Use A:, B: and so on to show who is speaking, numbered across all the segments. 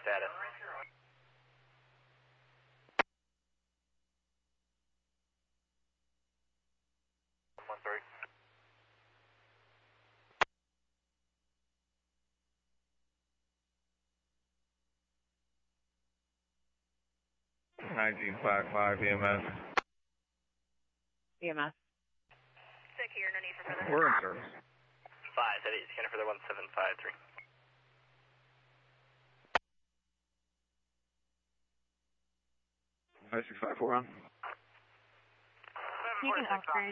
A: status. 1-3.
B: EMS.
C: EMS.
D: Sick here, no need for further.
B: We're in service.
A: 5, steady, scanner for the 1753.
B: Five 654 on.
C: You can upgrade.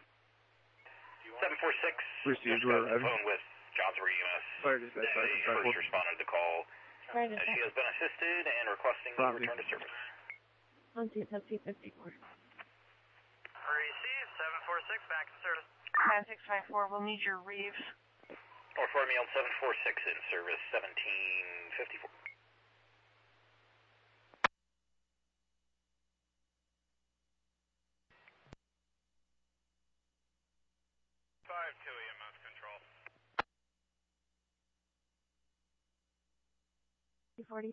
A: 746.
B: Received, we're ready.
A: Phone with Johnsbury EMS.
B: Fire dispatch,
A: First responded to call.
C: Right,
A: She has been assisted and requesting return to service.
C: on to Pepsi 54.
E: Receive 746, back in service.
C: 5654, we'll need your Reeves.
A: Or for me on 746 in service, 1754.
E: EMS control.
C: 240.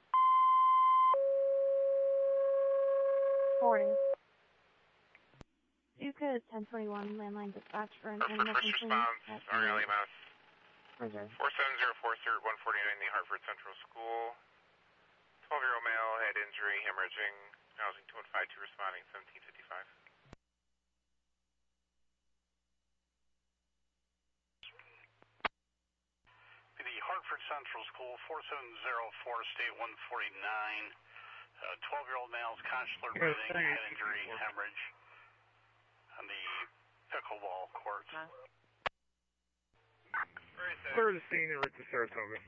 C: 40. Uka 1021 landline dispatch for an animal
F: First
C: complaint.
F: response, RL EMS.
C: Roger.
F: 4704 Cert 149 the Hartford Central School. 12-year-old male, head injury, hemorrhaging, housing 2152 responding 1755.
E: The Hartford Central School, 4704, State 149. 12-year-old male's consular breathing, head injury, hemorrhage on the pickleball courts.
B: Clear the scene and reach to Saratoga.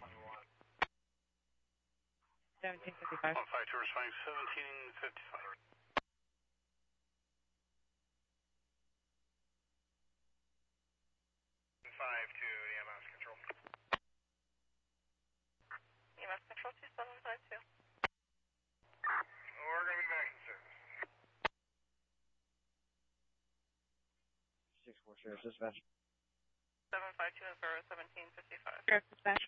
C: 1755.
E: 152 responding 1755. EMS control.
D: EMS control 2752.
E: We're going to be back in service.
B: 6-4 Sheriff Dispatch.
D: 752 in service, 1755.
C: Sheriff dispatch.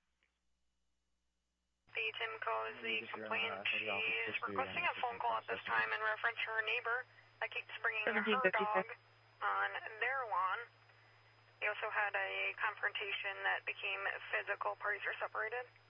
D: The Timco is the complainant. She is requesting a phone call at this time in reference to her neighbor that keeps bringing her dog on their lawn. They also had a confrontation that became physical. Parties are separated.